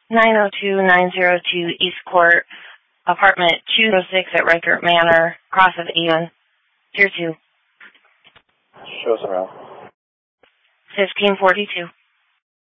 902-902 East Court, apartment 206 at Reichert Manor, Cross of Avon, Tier 2. Show us around. 1542.